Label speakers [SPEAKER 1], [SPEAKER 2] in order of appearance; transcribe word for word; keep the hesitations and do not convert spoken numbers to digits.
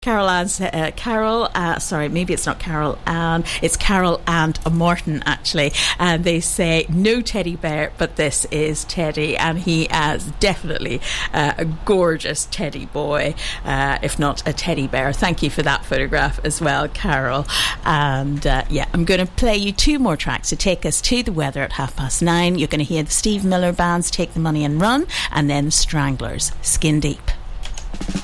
[SPEAKER 1] Carol Ann, uh, Carol, uh, sorry, maybe it's not Carol Ann, it's Carol and Morton actually, and they say no teddy bear, but this is Teddy, and he is definitely uh, a gorgeous teddy boy, uh, if not a teddy bear. Thank you for that photograph as well, Carol. And uh, yeah, I'm going to play you two more tracks to take us to the weather at half past nine. You're going to hear the Steve Miller Band's Take the Money and Run, and then Stranglers, Skin Deep.